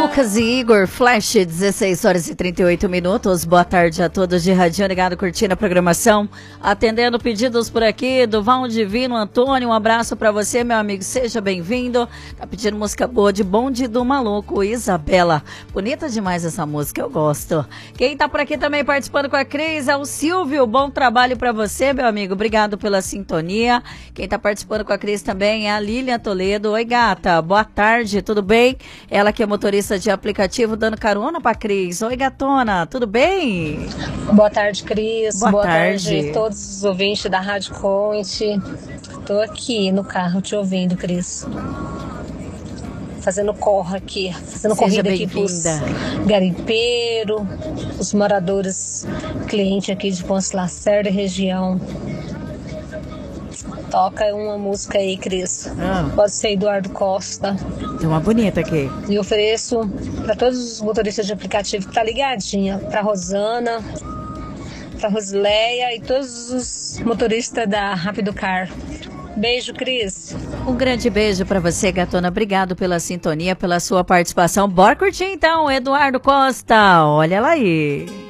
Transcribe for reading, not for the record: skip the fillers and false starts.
Lucas e Igor, Flash, 16 horas e 38 minutos. Boa tarde a todos de Radinho ligado, curtindo a programação. Atendendo pedidos por aqui do Val Divino Antônio. Um abraço pra você, meu amigo. Seja bem-vindo. Tá pedindo música boa de Bonde do Maluco, Isabela. Bonita demais essa música, eu gosto. Quem tá por aqui também participando com a Cris é o Silvio. Bom trabalho pra você, meu amigo. Obrigado pela sintonia. Quem tá participando com a Cris também é a Lilian Toledo. Oi, gata. Boa tarde, tudo bem? Ela que é motorista de aplicativo dando carona pra Cris. Oi, gatona, tudo bem? Boa tarde, Cris. Boa tarde a todos os ouvintes da Rádio Conte. Tô aqui no carro te ouvindo, Cris. Fazendo corra aqui, fazendo corrida aqui pros garimpeiros, os moradores, clientes aqui de Ponce Lacerda e região. Toca uma música aí, Cris. Pode ser Eduardo Costa. Tem uma bonita aqui. E ofereço para todos os motoristas de aplicativo que tá ligadinha. Pra Rosana, pra Rosileia e todos os motoristas da Rápido Car. Beijo, Cris. Um grande beijo pra você, gatona. Obrigado pela sintonia, pela sua participação. Bora curtir então, Eduardo Costa. Olha ela aí.